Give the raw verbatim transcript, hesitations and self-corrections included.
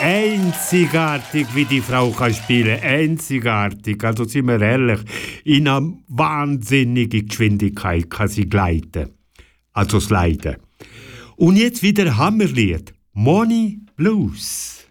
Einzigartig, wie die Frau kann spielen. Einzigartig. Also sind wir ehrlich, in einer wahnsinnigen Geschwindigkeit kann sie gleiten. Also sliden. Und jetzt wieder Hammerlied. Money Blues.